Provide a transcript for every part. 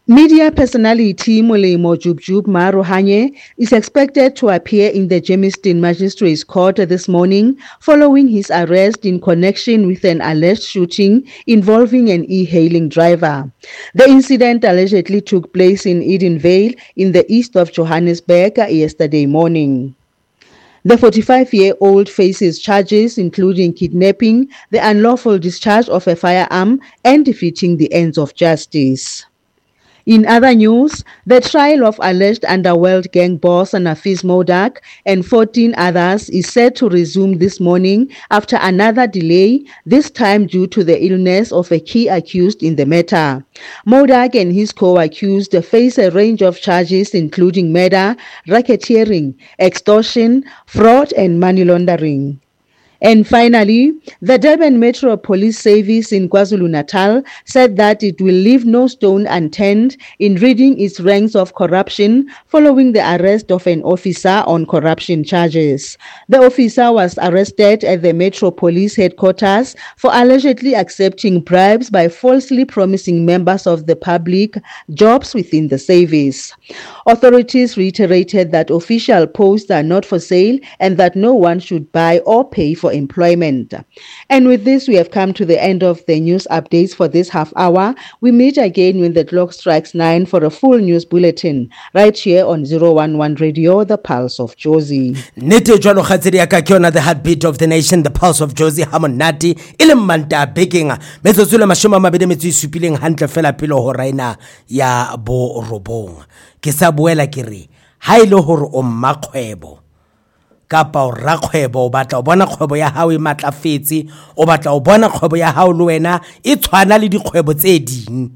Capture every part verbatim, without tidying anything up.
Media personality Molemo Jubjub Marohanye is expected to appear in the Germiston Magistrates Court this morning following his arrest in connection with an alleged shooting involving an e-hailing driver. The incident allegedly took place in Edenvale in the east of Johannesburg yesterday morning. The forty-five-year-old faces charges including kidnapping, the unlawful discharge of a firearm, and defeating the ends of justice. In other news, the trial of alleged underworld gang boss Nafis Modak and fourteen others is set to resume this morning after another delay, this time due to the illness of a key accused in the matter. Modak and his co-accused face a range of charges including murder, racketeering, extortion, fraud and money laundering. And finally, the Durban Metro Police Service in KwaZulu-Natal said that it will leave no stone unturned in ridding its ranks of corruption following the arrest of an officer on corruption charges. The officer was arrested at the Metro Police headquarters for allegedly accepting bribes by falsely promising members of the public jobs within the service. Authorities reiterated that official posts are not for sale and that no one should buy or pay for employment. And with this, we have come to the end of the news updates for this half hour. We meet again when the clock strikes nine for a full news bulletin right here on zero one one Radio, the Pulse of Jozi. Nete jwalo khatsedi ya ka kyona the heartbeat of the nation, the Pulse of Jozi hamonati ile manta baking metsotso le mashoma mabedi metso isupileng hantle fela pelo ho raina ya bo robong. Ke sa boela ke re ha ile hore o mmakgwebo kapa o rakgwebo o batla o bona kgwebo ya hao e matlafetse, o batla o bona kgwebo ya hao le wena e tshwana le dikgwebo tse ding,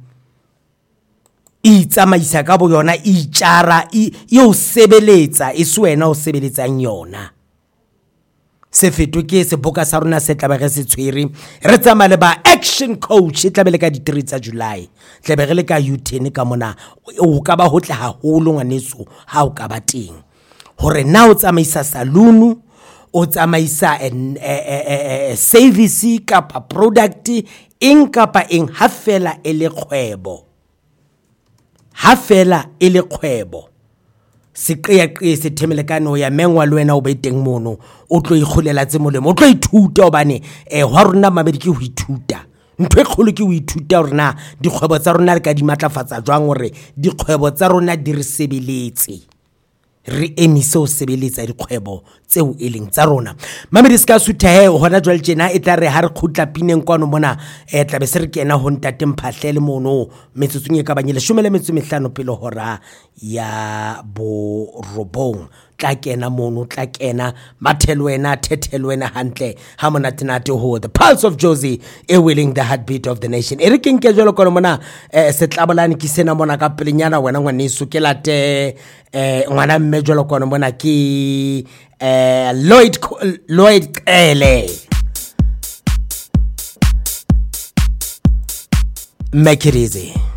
e tsamaisa ka bo yona, e tjara e o sebeletsa e se wena o sebeletsang yona. Se fetwe ke seboka sa rona se tlabe re se tshwere re tsamaya le ba action coach e tlabe le ka di three tsa July, tlabe re le ka U ten ka mona o ka ba hotle haholo ngwaneso ha o ka ba teng hore na o tsamaisa saloon, o tsamaisa a service kapa product eng kapa eng, ha fela e le kgwebo, ha fela e le kgwebo se qeya qe se themelekane ho ya mengwa le wena o be teng mono o tlo ikgolela tse molemo, o tlo ithuta hobane eh wa rona mabedi ke ho ithuta. Ntwe kholo ke ho ithuta hore na dikgwebo tsa rona le ka di matlafatsa jwang hore dikgwebo tsa rona di re sebeletse, re emise o sebeletsa dikgwebo tseo e leng tsa rona. Mamedi ska sutha he hona jwale tjena e tla re ha re khutla pineng kwano mona e tla be se re kena ho ntate mphahlele mono metsotsong e ka banyele shumele metso mehlano pele hora ya bo robong. Tla kena mono tla kena mathelo wena thethelo wena hantle ha monate nate ho the Pulse of Jozi e willing the heartbeat of the nation. E re ke nke jwalo kono mona eh, se tlabolane ki sena mona ka pelenyana wena ngwaneso ke late eh ngwana mme jwalo kono mona ki eh Lloyd Lloyd Ele make it easy.